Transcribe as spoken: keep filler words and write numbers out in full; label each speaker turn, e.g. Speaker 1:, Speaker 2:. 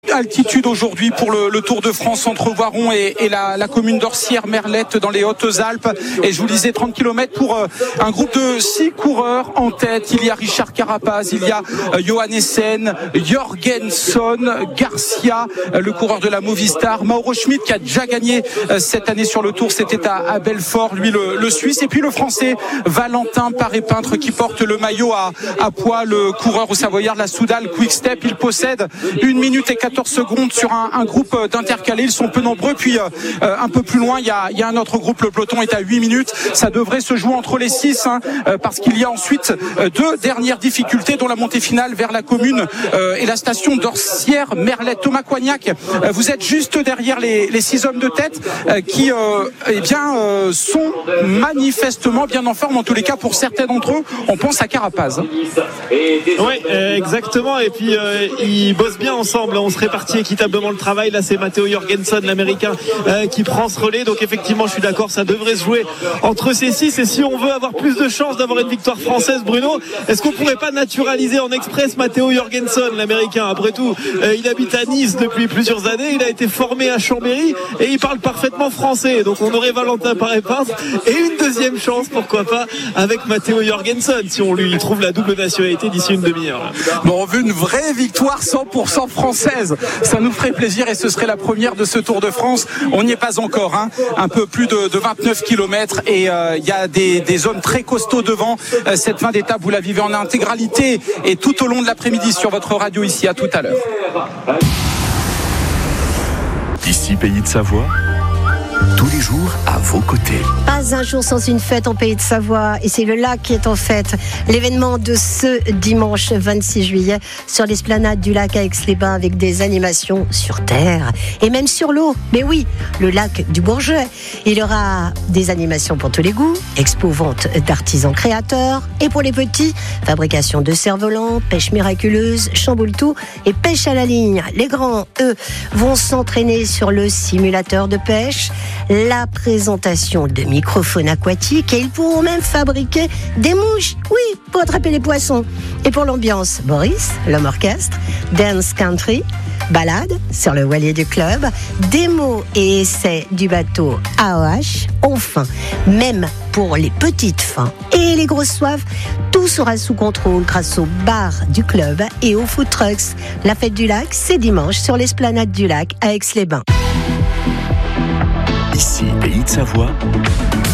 Speaker 1: altitude aujourd'hui pour le, le Tour de France entre Voiron et, et la, la commune d'Orsières-Merlette dans les Hautes-Alpes. Et je vous disais trente kilomètres pour euh, un groupe de six coureurs en tête. Il y a Richard Carapaz, il y a euh, Johannessen, Jorgenson, Garcia, euh, le coureur de la Movistar, Mauro Schmid qui a déjà gagné euh, cette année sur le Tour, c'était à, à Belfort, lui le, le Suisse. Et puis le Français Valentin Paré-Peintre qui porte le maillot à, à poids, le coureur au Savoyard de la Soudal Quick Step. Il possède une minute et quatorze secondes sur un, un groupe d'intercalés. Ils sont peu nombreux. Puis euh, un peu plus loin, il y a, il y a un autre groupe. Le peloton est à huit minutes. Ça devrait se jouer entre les six, hein, euh, parce qu'il y a ensuite euh, deux dernières difficultés, dont la montée finale vers la commune euh, et la station d'Orsières-Merlette. Thomas Coignac, euh, vous êtes juste derrière les, les six hommes de tête euh, qui euh, eh bien, euh, sont manifestement bien en forme. En tous les cas, pour certains d'entre eux, on pense à Carapaz.
Speaker 2: Oui, euh, exactement. Et puis euh, ils bossent bien ensemble. On se répartit équitablement le travail. Là, c'est Matteo Jorgenson, l'américain, euh, qui prend ce relais. Donc effectivement, je suis d'accord, ça devrait se jouer entre ces six. Et si on veut avoir plus de chances d'avoir une victoire française, Bruno, est-ce qu'on pourrait pas naturaliser en express Matteo Jorgenson, l'américain? Après tout, euh, il habite à Nice depuis plusieurs années. Il a été formé à Chambéry et il parle parfaitement français. Donc on aurait Valentin Paré-Peintre et une deuxième chance, pourquoi pas, avec Matteo Jorgenson, si on lui trouve la double nationalité d'ici une demi-heure.
Speaker 1: Bon, on veut une vraie victoire cent pour cent française. Ça nous ferait plaisir et ce serait la première de ce Tour de France. On n'y est pas encore, hein. Un peu plus de, de vingt-neuf kilomètres et il euh, y a des, des zones très costauds devant. Euh, cette fin d'étape, vous la vivez en intégralité et tout au long de l'après-midi sur votre radio ici. À tout à l'heure.
Speaker 3: Ici, Pays de Savoie, tous les jours à vos côtés.
Speaker 4: Pas un jour sans une fête en Pays de Savoie, et c'est le lac qui est en fête. L'événement de ce dimanche vingt-six juillet sur l'esplanade du lac à Aix-les-Bains avec des animations sur terre et même sur l'eau. Mais oui, le lac du Bourget. Il y aura des animations pour tous les goûts, expo-vente d'artisans créateurs et pour les petits, fabrication de cerfs-volants, pêche miraculeuse, chamboule-tout et pêche à la ligne. Les grands, eux, vont s'entraîner sur le simulateur de pêche, la présentation de microphones aquatiques et ils pourront même fabriquer des mouches, oui, pour attraper les poissons. Et pour l'ambiance, Boris, l'homme orchestre, dance country, balade sur le voilier du club, démo et essais du bateau A O H, enfin, même pour les petites fins et les grosses soifs, tout sera sous contrôle grâce au bar du club et aux food trucks. La fête du lac, c'est dimanche sur l'esplanade du lac à Aix-les-Bains.
Speaker 3: Ici, Pays de Savoie,